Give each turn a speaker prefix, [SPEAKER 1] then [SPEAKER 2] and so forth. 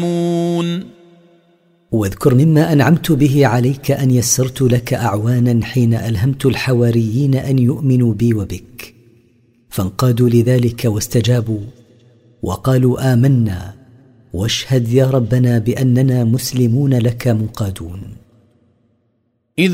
[SPEAKER 1] واذكر مما أنعمت به عليك أن يسرت لك أعوانا حين ألهمت الحواريين أن يؤمنوا بي وبك، فانقادوا لذلك واستجابوا وقالوا آمنا واشهد يا ربنا بأننا مسلمون لك منقادون.